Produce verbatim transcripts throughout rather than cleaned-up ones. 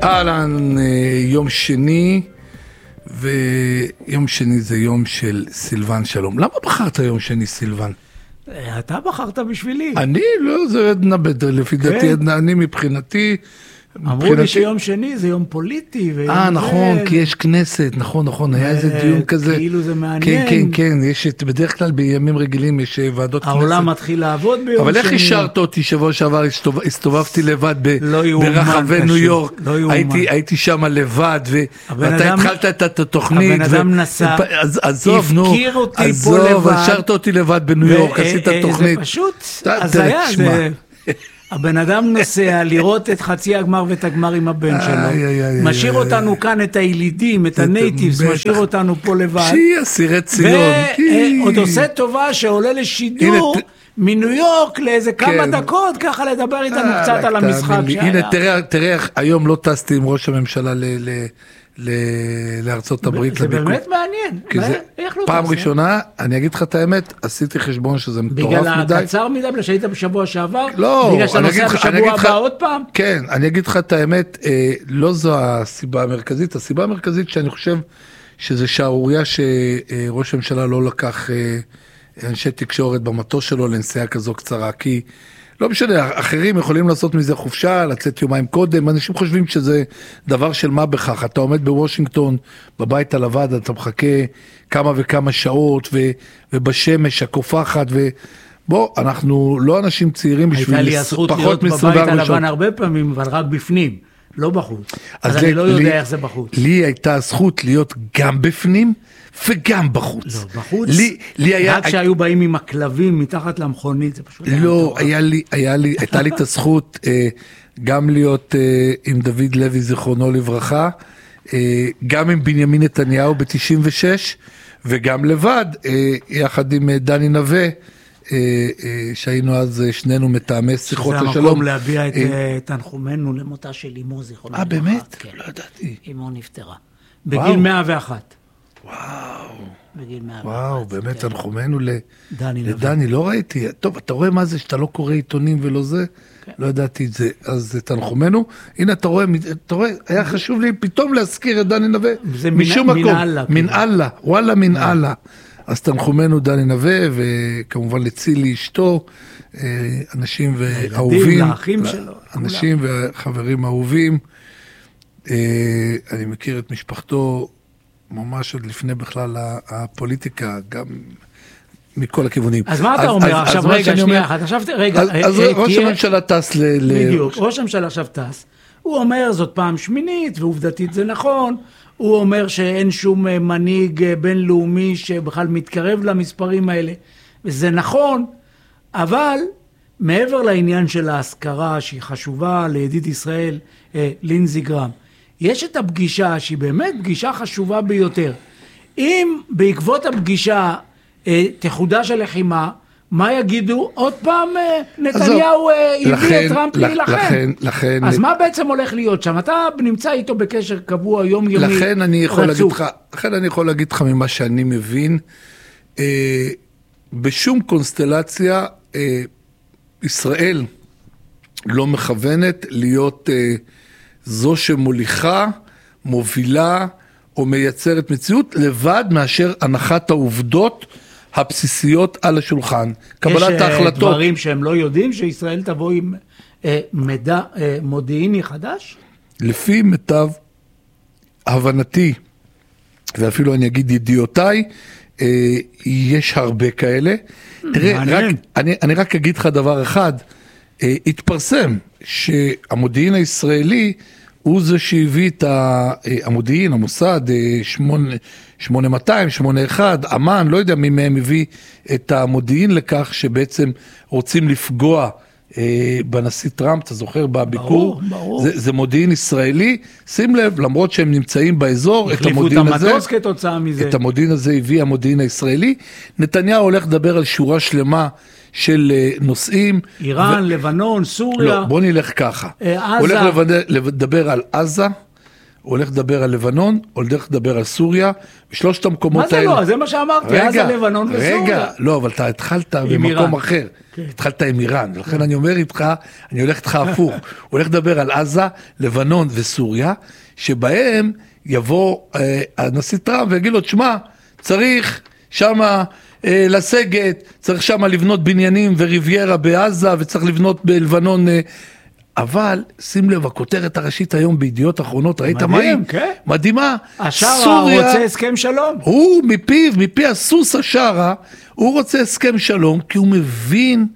אהלן, יום שני, ויום שני זה יום של סילבן שלום. למה בחרת יום שני, סילבן? אתה בחרת בשבילי. אני? לא, זה עדנה, לפי דעתי עדנה, אני מבחינתי... אמרו לי שיום שני זה יום פוליטי. אה, נכון, כי יש כנסת, נכון, נכון, היה איזה דיון כזה. כאילו זה מעניין. כן, כן, כן, יש, בדרך כלל בימים רגילים יש ועדות כנסת. העולם מתחיל לעבוד ביום שני. אבל איך השארת אותי שבוע שעבר, הסתובבתי לבד ברחבי ניו יורק. לא יאומן. הייתי שם לבד, ואתה התחלת את התוכנית. הבן אדם נסע, עזוב, נו. הפקיר אותי פה לבד. עזוב, השארת אותי לבד בניו יורק, עשית תוכנית. זה פשוט, אז היה, זה... הבן אדם נוסע לראות את חצי הגמר ואת הגמר עם הבן שלו, משאיר אותנו כאן את הילידים, את הנייטיבס, משאיר אותנו פה לבד, שיהיה סירי ציון, ועוד עושה טובה שעולה לשידור מניו יורק לאיזה כמה דקות, ככה לדבר איתנו קצת על המשחק שהיה. הנה תראה, היום לא טסתי עם ראש הממשלה לארצות הברית. זה באמת מעניין. פעם ראשונה, אני אגיד לך את האמת, עשיתי חשבון שזה מטורף מדי. בגלל הקצר מדי, בגלל שהיית בשבוע שעבר? לא. בגלל שאתה נוסע בשבוע הבא עוד פעם? כן, אני אגיד לך את האמת, לא זו הסיבה המרכזית. הסיבה המרכזית שאני חושב שזה שערוריה שראש הממשלה לא לקח אנשי תקשורת במטוס שלו לנסיעה כזו קצרה, כי לא משנה, אחרים יכולים לעשות מזה חופשה, לצאת יומיים קודם, אנשים חושבים שזה דבר של מה בכך, אתה עומד בוושינגטון, בבית הלבד, אתה מחכה כמה וכמה שעות, ו, ובשמש הקופחת, ובוא, אנחנו לא אנשים צעירים בשביל הייתה לי הזכות להיות בבית הלבן הרבה פעמים, אבל רק בפנים, לא בחוץ. אז, אז אני לא יודע לי, איך זה בחוץ. לי הייתה הזכות להיות גם בפנים, וגם בחוץ. לא, בחוץ, לי, לי היה... רק שהיו באים עם הכלבים מתחת למכונית, זה פשוט... לא, היה לי, היה לי, הייתה לי את הזכות אה, גם להיות אה, עם דוד לוי זיכרונו לברכה, אה, גם עם בנימין נתניהו ב-תשעים ושש, וגם לבד, אה, יחד עם דני נווה, אה, אה, שהיינו אז שנינו מטעמי שיחות לשלום. שזה המקום להביע את אה, תנחומנו למותה של אמו זיכרונו לברכה. אה, באמת? כן. לא ידעתי. אמו נפטרה. בגיל מאה ואחת. וואו, וואו, באמת תנחומנו לדני, לא ראיתי, טוב, אתה רואה מה זה שאתה לא קורא עיתונים ולא זה, לא ידעתי את זה, אז תנחומנו, הנה אתה רואה, אתה רואה, היה חשוב לי פתאום להזכיר את דני נווה, משום מקום, מנעלה, וואלה מנעלה, אז תנחומנו דני נווה, וכמובן לצילי אשתו, אנשים ואהובים, אנשים וחברים אהובים, אני מכיר את משפחתו, ממש עוד לפני בכלל הפוליטיקה, גם מכל הכיוונים. אז מה אתה אומר עכשיו? רגע, שנייה אחת. עכשיו, רגע. אז ראש הממשלה טס ל... בדיוק, ראש הממשלה עכשיו טס. הוא אומר, זאת פעם שמינית, ועובדתית זה נכון. הוא אומר שאין שום מנהיג בינלאומי שבכלל מתקרב למספרים האלה. וזה נכון, אבל מעבר לעניין של ההשכרה, שהיא חשובה לידיד ישראל, לינזי גרם, יש את הפגישה שהיא באמת פגישה חשובה ביותר. אם בעקבות הפגישה תחודש הלחימה, מה יגידו? עוד פעם נתניהו הביא את טראמפ להילחם. אז מה בעצם הולך להיות שם? אתה נמצא איתו בקשר קבוע, יום יומי רצוף. לכן אני יכול להגיד לך, לכן אני יכול להגיד לך ממה שאני מבין, בשום קונסטלציה ישראל לא מכוונת להיות זו שמוליכה, מובילה או מייצרת מציאות לבד מאשר הנחת העובדות הבסיסיות על השולחן. קבלת ההחלטות. יש דברים שהם לא יודעים שישראל תבוא עם אה, מידע אה, מודיעיני חדש? לפי מיטב הבנתי, ואפילו אני אגיד ידיעותיי, אה, יש הרבה כאלה. תראה, רק, אני, אני רק אגיד לך דבר אחד, אה, התפרסם שהמודיעין הישראלי הוא זה שהביא את המודיעין, המוסד, שמונה מאתיים, שמונה אחת, אמן, לא יודע מי מהם הביא את המודיעין לכך שבעצם רוצים לפגוע בנשיא טראמפ, אתה זוכר, בביקור, ברור, ברור. זה, זה מודיעין ישראלי, שים לב, למרות שהם נמצאים באזור, את המודיעין הזה, כתוצאה מזה. את המודיעין הזה הביא המודיעין הישראלי, נתניהו הולך לדבר על שורה שלמה, של נושאים. איראן, ו... לבנון, סוריה. לא, בוא נלך ככה. עזה. הוא הולך לדבר על עזה, הוא הולך לדבר על לבנון, הוא הולך לדבר על סוריה, בשלושת המקומות האלה. מה זה לא? זה מה שאמרתי, אז על לבנון וסוריה. רגע, לא, אבל אתה התחלת במקום אחר. התחלת עם איראן, ולכן אני אומר איתך, אני הולך איתך הפוך. הוא הולך לדבר על עזה, לבנון וסוריה, שבהם יבוא הנשיא טראמפ ויגיד לו, תשמע, צריך שמה לסגת, צריך שמה לבנות בניינים וריביירה בעזה, וצריך לבנות בלבנון, אבל שים לב, הכותרת הראשית היום בידיעות אחרונות, ראית מה היא? כן. מדהימה. השרה רוצה הסכם שלום. הוא מפיו, מפי הסוס השרה, הוא רוצה הסכם שלום, כי הוא מבין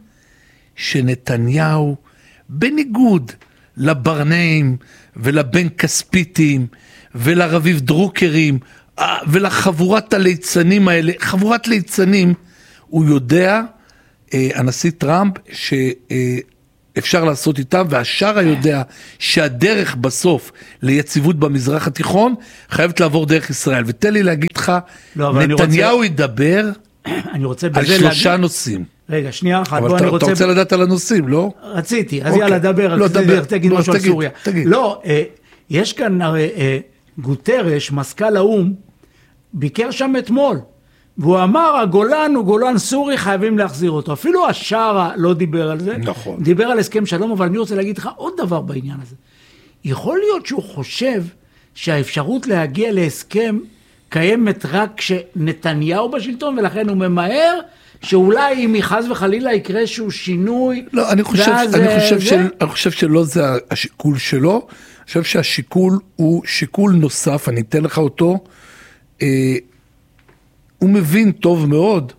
שנתניהו, בניגוד לברנאים ולבן כספיתים ולרביב דרוקרים ולחבורת הליצנים האלה, חבורת ליצנים, הוא יודע, הנשיא טראמפ, ש... אפשר לעשות איתם, והשרה יודע שהדרך בסוף ליציבות במזרח התיכון חייבת לעבור דרך ישראל. ותן לי להגיד לך, לא, נתניהו רוצה... ידבר אני רוצה על שלושה להגיד... נושאים. רגע, שנייה אחת. אבל אתה רוצה... רוצה לדעת על הנושאים, לא? רציתי, אז אוקיי. יאללה, דבר. לא, דבר. תגיד משהו על סוריה. תגיד. לא, אה, יש כאן הרי אה, גוטרש, מזכ"ל האום, ביקר שם אתמול. והוא אמר, הגולן הוא גולן סורי, חייבים להחזיר אותו. אפילו השרה לא דיבר על זה. נכון. דיבר על הסכם שלום, אבל אני רוצה להגיד לך עוד דבר בעניין הזה. יכול להיות שהוא חושב שהאפשרות להגיע להסכם קיימת רק כשנתניהו בשלטון, ולכן הוא ממהר, שאולי אם יחז וחלילה יקרה שהוא שינוי. לא, אני חושב, אני חושב, של, אני חושב שלא זה השיקול שלו. אני חושב שהשיקול הוא שיקול נוסף, אני אתן לך אותו, אה, הוא מבין טוב מאוד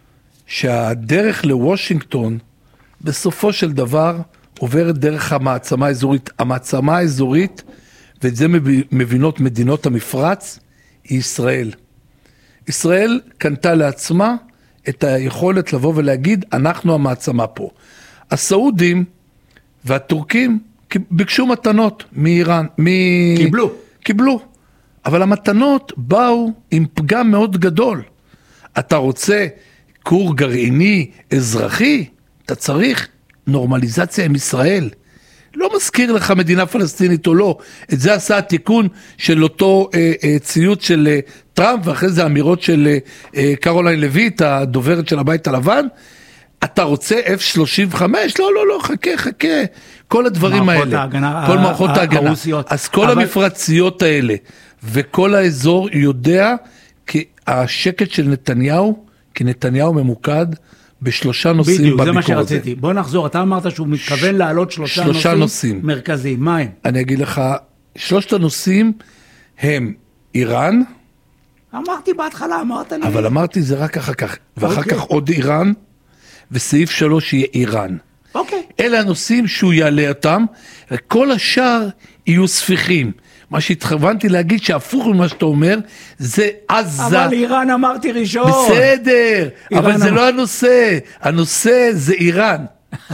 שהדרך לוושינגטון בסופו של דבר עוברת דרך המעצמה האזורית. המעצמה האזורית, ואת זה מבינות מדינות המפרץ, היא ישראל. ישראל קנתה לעצמה את היכולת לבוא ולהגיד, אנחנו המעצמה פה. הסעודים והטורקים ביקשו מתנות מאיראן. מ... קיבלו. קיבלו. אבל המתנות באו עם פגם מאוד גדול. אתה רוצה כור גרעיני אזרחי, אתה צריך נורמליזציה עם ישראל. לא מזכיר לך מדינה פלסטינית או לא. את זה עשה התיקון של אותו אה, אה, ציוץ של אה, טראמפ, ואחרי זה אמירות של אה, קרוליין לויט, הדוברת של הבית הלבן. אתה רוצה אף שלושים וחמש? לא, לא, לא, חכה, חכה. כל הדברים האלה. ההגנה, כל מערכות ההגנה. הרוסיות. אז כל אבל... המפרציות האלה, וכל האזור יודע, כי השקט של נתניהו, כי נתניהו ממוקד בשלושה נושאים בביקורת. בדיוק, זה מה שרציתי. בוא נחזור, אתה אמרת שהוא מתכוון לעלות שלושה, שלושה נושאים, נושאים מרכזיים. מה הם? אני אגיד לך, שלושת הנושאים הם איראן. אמרתי בהתחלה, אמרת לי. אבל אמרתי זה רק אחר כך. ואחר כך עוד איראן, וסעיף שלוש יהיה איראן. אוקיי. אלה הנושאים שהוא יעלה אותם, וכל השאר יהיו ספיחים. מה שהתכוונתי להגיד שהפוך ממה שאתה אומר, זה עזה. אבל איראן אמרתי ראשון. בסדר, אבל זה לא הנושא. הנושא זה איראן.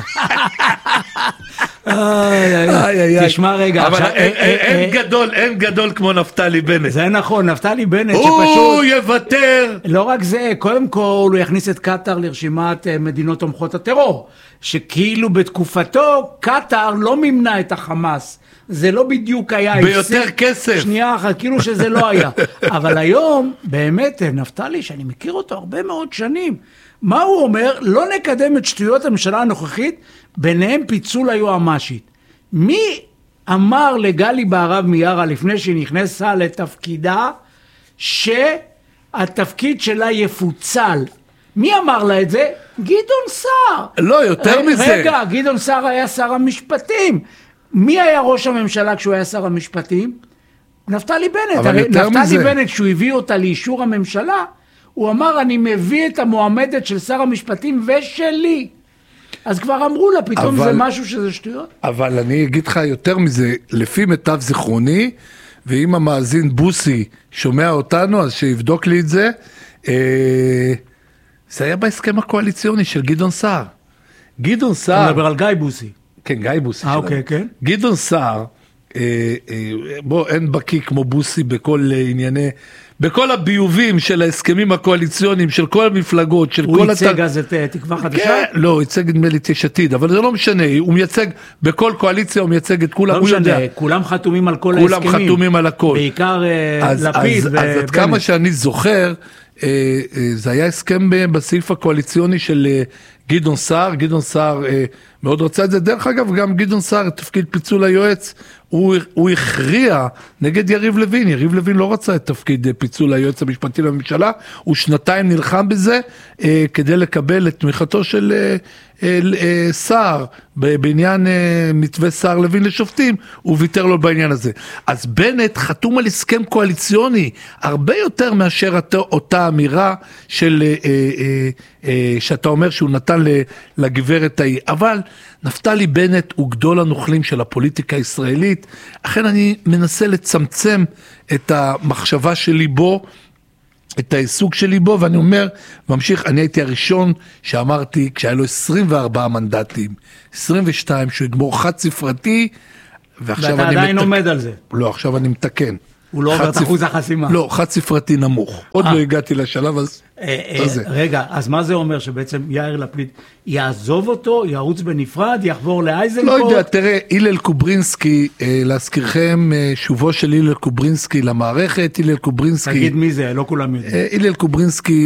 תשמע רגע. אבל אין גדול, אין גדול כמו נפתלי בנט. זה נכון, נפתלי בנט שפשוט... הוא יוותר. לא רק זה, קודם כל הוא יכניס את קטר לרשימת מדינות תומכות הטרור, שכאילו בתקופתו קטר לא מימנה את החמאס. זה לא בדיוק היה. ביותר כסף. שנייה אחת, כאילו שזה לא היה. אבל היום, באמת, נפתלי, שאני מכיר אותו הרבה מאוד שנים, מה הוא אומר? לא נקדם את שטויות הממשלה הנוכחית, ביניהם פיצול היועמ"שית. מי אמר לגלי בהרב מיארה לפני שהיא נכנסה לתפקידה, שהתפקיד שלה יפוצל? מי אמר לה את זה? גדעון סער. לא, יותר מזה. רגע, גדעון סער היה שר המשפטים. מי היה ראש הממשלה כשהוא היה שר המשפטים? נפתלי בנט. אבל יותר מזה. נפתלי בנט, כשהוא הביא אותה לאישור הממשלה, הוא אמר, אני מביא את המועמדת של שר המשפטים ושלי. אז כבר אמרו לה, פתאום אבל, זה משהו שזה שטויות. אבל אני אגיד לך יותר מזה, לפי מיטב זיכרוני, ואם המאזין בוסי שומע אותנו, אז שיבדוק לי את זה, אה, זה היה בהסכם הקואליציוני של גדעון סער. גדעון סער... אתה מדבר על גיא בוסי. כן, גיא בוסי. אה, אוקיי, כן. גדעון סער בוא, אין בקי כמו בוסי בכל ענייני, בכל הביובים של ההסכמים הקואליציוניים, של כל המפלגות, של כל... הוא ייצג אז את תקווה חדשה? כן, לא, הוא ייצג נדמה לי יש עתיד, אבל זה לא משנה, הוא מייצג, בכל קואליציה הוא מייצג את כולם, לא משנה, כולם חתומים על כל ההסכמים. כולם חתומים על הכל. בעיקר לפיד ובנט. אז עד כמה שאני זוכר, זה היה הסכם בסעיף הקואליציוני של גדעון סער, גדעון סער מאוד רצה את זה, דרך אגב גם גדעון סער, תפקיד פיצול היועץ, הוא, הוא הכריע נגד יריב לוין, יריב לוין לא רצה את תפקיד פיצול היועץ המשפטי לממשלה, הוא שנתיים נלחם בזה, אה, כדי לקבל את תמיכתו של אה, אה, אה, סער, בעניין אה, מתווה סער לוין לשופטים, הוא ויתר לו בעניין הזה. אז בנט חתום על הסכם קואליציוני, הרבה יותר מאשר אותה, אותה אמירה של, אה, אה, אה, שאתה אומר שהוא נתן לגברת ההיא, אבל נפתלי בנט הוא גדול הנוכלים של הפוליטיקה הישראלית, אכן אני מנסה לצמצם את המחשבה שלי בו, את העיסוק שלי בו, ואני אומר, ממשיך, אני הייתי הראשון שאמרתי, כשהיה לו עשרים וארבעה מנדטים, עשרים ושתיים, שהוא יגמור חד ספרתי, ועכשיו אני... ואתה עדיין עומד על זה. לא, עכשיו אני מתקן. הוא לא עובר את אחוז החסימה. לא, חד ספרתי נמוך. עוד לא הגעתי לשלב, אז... רגע, אז מה זה אומר שבעצם יאיר לפיד יעזוב אותו, ירוץ בנפרד, יחבור לאייזנקוט? לא יודע, תראה, הלל קוברינסקי, להזכירכם, שובו של הלל קוברינסקי למערכת, הלל קוברינסקי... תגיד מי זה, לא כולם יודעים. הלל קוברינסקי